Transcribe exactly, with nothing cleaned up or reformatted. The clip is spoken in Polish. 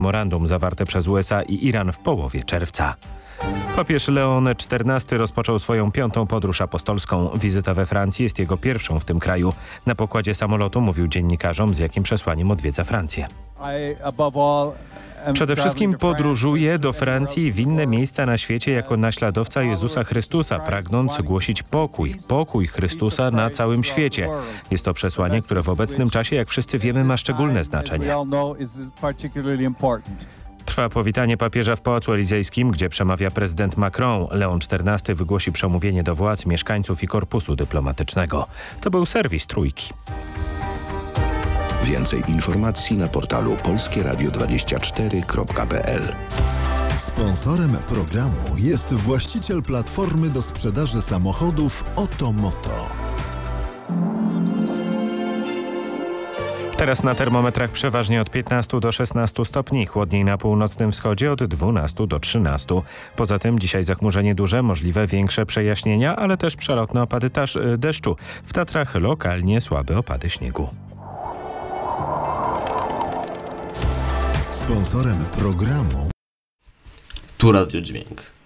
memorandum zawarte przez U S A i Iran w połowie czerwca. Papież Leon czternasty rozpoczął swoją piątą podróż apostolską. Wizyta we Francji jest jego pierwszą w tym kraju. Na pokładzie samolotu mówił dziennikarzom, z jakim przesłaniem odwiedza Francję. Przede wszystkim podróżuję do Francji i w inne miejsca na świecie jako naśladowca Jezusa Chrystusa, pragnąc głosić pokój, pokój Chrystusa na całym świecie. Jest to przesłanie, które w obecnym czasie, jak wszyscy wiemy, ma szczególne znaczenie. Trwa powitanie papieża w Pałacu Elizejskim, gdzie przemawia prezydent Macron. Leon czternasty wygłosi przemówienie do władz, mieszkańców i korpusu dyplomatycznego. To był serwis Trójki. Więcej informacji na portalu polskie radio dwadzieścia cztery kropka p l. Sponsorem programu jest właściciel platformy do sprzedaży samochodów Otomoto. Teraz na termometrach przeważnie od piętnastu do szesnastu stopni, chłodniej na północnym wschodzie od dwunastu do trzynastu. Poza tym dzisiaj zachmurzenie duże, możliwe większe przejaśnienia, ale też przelotne opady taż, deszczu. W Tatrach lokalnie słabe opady śniegu. Sponsorem programu Tu Radio Dźwięk.